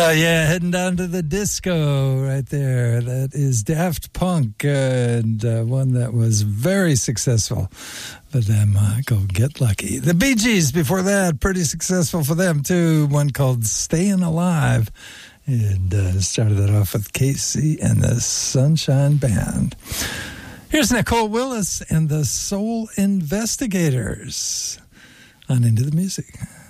Yeah, heading down to the disco right there. That is Daft Punk, and one that was very successful for them. Go Get Lucky. The Bee Gees before that, pretty successful for them too. One called Staying Alive, and started that off with Casey and the Sunshine Band. Here's Nicole Willis and the Soul Investigators on Into the Music.